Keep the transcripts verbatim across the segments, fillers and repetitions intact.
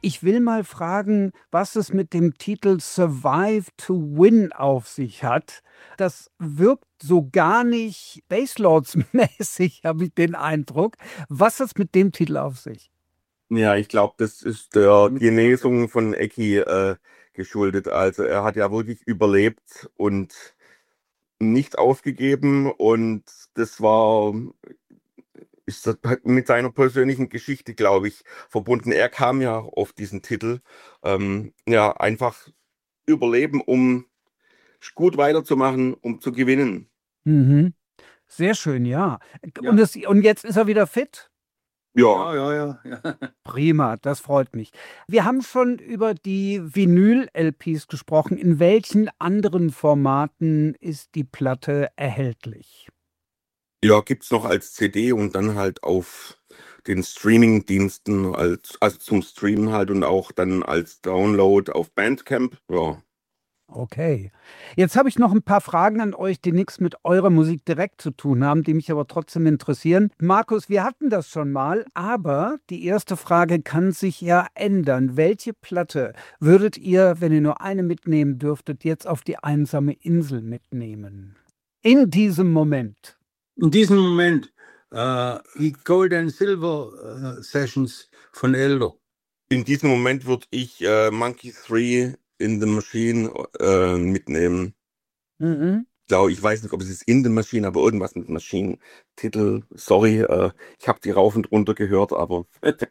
Ich will mal fragen, was es mit dem Titel „Survive to Win“ auf sich hat. Das wirkt so gar nicht Baselords-mäßig, habe ich den Eindruck. Was hat's mit dem Titel auf sich? Ja, ich glaube, das ist der Genesung von Ecki äh, geschuldet. Also er hat ja wirklich überlebt und nicht aufgegeben und das war ist das halt mit seiner persönlichen Geschichte, glaube ich, verbunden. Er kam ja auf diesen Titel. Ähm, ja, einfach überleben, um gut weiterzumachen, um zu gewinnen. Mhm. Sehr schön, ja. Und Ja. es und jetzt ist er wieder fit? Ja, Ja, ja, ja, ja. Prima, das freut mich. Wir haben schon über die Vinyl-L Ps gesprochen. In welchen anderen Formaten ist die Platte erhältlich? ja, gibt's noch als C D und dann halt auf den Streaming-Diensten als, also zum Streamen halt und auch dann als Download auf Bandcamp. Ja. Okay. Jetzt habe ich noch ein paar Fragen an euch, die nichts mit eurer Musik direkt zu tun haben, die mich aber trotzdem interessieren. Markus, wir hatten das schon mal, aber die erste Frage kann sich ja ändern. Welche Platte würdet ihr, wenn ihr nur eine mitnehmen dürftet, jetzt auf die einsame Insel mitnehmen? In diesem Moment. In diesem Moment äh, die Gold and Silver äh, Sessions von Elder. In diesem Moment würde ich äh, Monkey Three in the Machine äh, mitnehmen. Mhm. Glaube, ich weiß nicht, ob es ist In the Machine, aber irgendwas mit Maschinen-Titel. Sorry, äh, ich habe die rauf und runter gehört, aber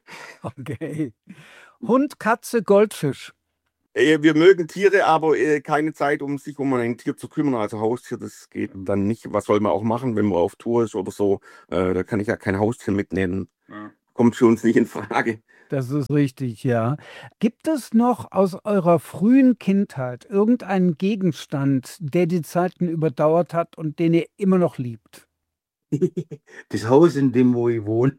Okay. Hund, Katze, Goldfisch. äh, wir mögen Tiere, aber äh, keine Zeit, um sich um ein Tier zu kümmern. Also Haustier, das geht dann nicht. Was soll man auch machen, wenn man auf Tour ist oder so? Äh, da kann ich ja kein Haustier mitnehmen. Ja. Kommt für uns nicht in Frage. Das ist richtig, ja. Gibt es noch aus eurer frühen Kindheit irgendeinen Gegenstand, der die Zeiten überdauert hat und den ihr immer noch liebt? Das Haus, in dem wo ich wohne.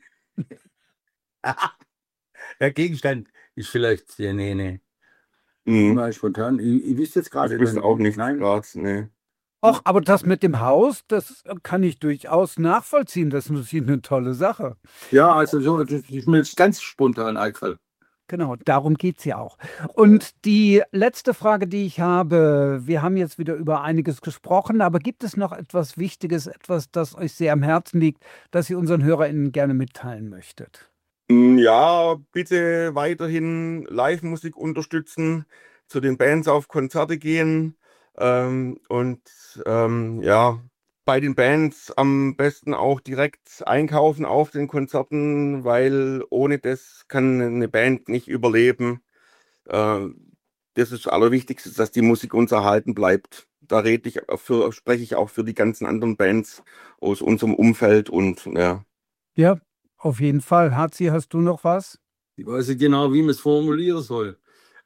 Der Gegenstand ist vielleicht, ja, nee, nee. Mhm. Mal spontan. Ich, ich wüsste jetzt Ich gerade wüsste auch nicht Nein. gerade, ne. Och, aber das mit dem Haus, das kann ich durchaus nachvollziehen. Das ist natürlich eine tolle Sache. Ja, also so, das ist mir jetzt ganz spontan eingefallen. Genau, darum geht es ja auch. Und die letzte Frage, die ich habe, wir haben jetzt wieder über einiges gesprochen, aber gibt es noch etwas Wichtiges, etwas, das euch sehr am Herzen liegt, das ihr unseren HörerInnen gerne mitteilen möchtet? Mm, Ja, bitte weiterhin Live-Musik unterstützen, zu den Bands auf Konzerte gehen ähm, und ähm, ja, bei den Bands am besten auch direkt einkaufen auf den Konzerten, weil ohne das kann eine Band nicht überleben. Äh, Das ist das Allerwichtigste, dass die Musik uns erhalten bleibt. Da rede ich für, spreche ich auch für die ganzen anderen Bands aus unserem Umfeld und ja. Ja, auf jeden Fall. Harzi, hast du noch was? Ich weiß nicht genau, wie man es formulieren soll.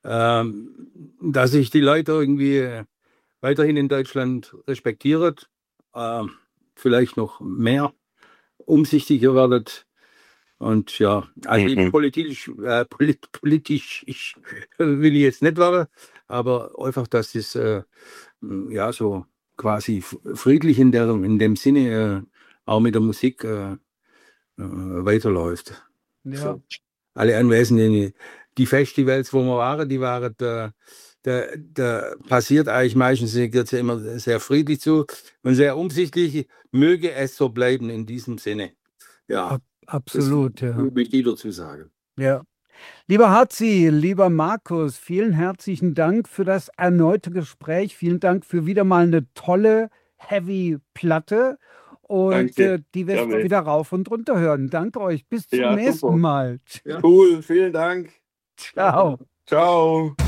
Ähm, dass sich die Leute irgendwie äh, weiterhin in Deutschland respektieren, ähm, vielleicht noch mehr umsichtiger werdet. Und ja, also Mhm. politisch, äh, polit, politisch ich, will ich jetzt nicht werden, aber einfach, dass das äh, ja so quasi f- friedlich in, der, in dem Sinne äh, auch mit der Musik äh, äh, weiterläuft. Ja. So. Alle Anwesenden, die Festivals, wo wir waren, die waren, da, da, da passiert eigentlich meistens, geht es ja immer sehr friedlich zu und sehr umsichtig. Möge es so bleiben in diesem Sinne. Ja, Ab, das absolut, ja. will ich dazu sagen. Ja. Lieber Harzi, lieber Markus, vielen herzlichen Dank für das erneute Gespräch. Vielen Dank für wieder mal eine tolle Heavy-Platte. Und Danke. äh, die wirst du Gerne. wieder rauf und runter hören. Danke euch. Bis zum Ja, nächsten super. Mal. Ja. Cool, vielen Dank. Ciao. Ciao.